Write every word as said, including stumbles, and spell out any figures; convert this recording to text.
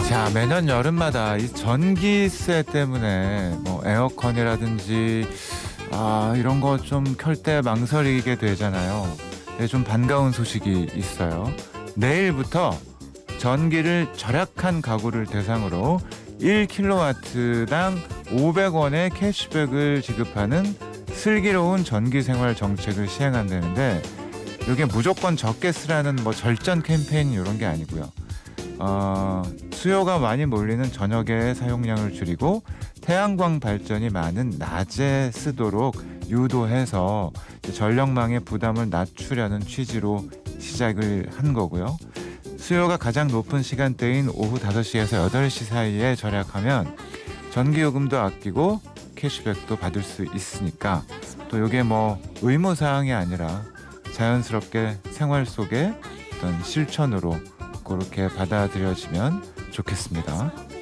자, 매년 여름마다 이 전기세 때문에 뭐 에어컨이라든지 아, 이런 거 좀 켤 때 망설이게 되잖아요. 네, 좀 반가운 소식이 있어요. 내일부터 전기를 절약한 가구를 대상으로 일 킬로와트당 오백 원의 캐시백을 지급하는 슬기로운 전기생활 정책을 시행한다는데, 이게 무조건 적게 쓰라는 뭐 절전 캠페인 이런 게 아니고요. 어, 수요가 많이 몰리는 저녁에 사용량을 줄이고 태양광 발전이 많은 낮에 쓰도록 유도해서 전력망의 부담을 낮추려는 취지로 시작을 한 거고요. 수요가 가장 높은 시간대인 오후 다섯 시에서 여덟 시 사이에 절약하면 전기요금도 아끼고 캐시백도 받을 수 있으니까, 또 이게 뭐 의무사항이 아니라 자연스럽게 생활 속에 어떤 실천으로 그렇게 받아들여지면 좋겠습니다.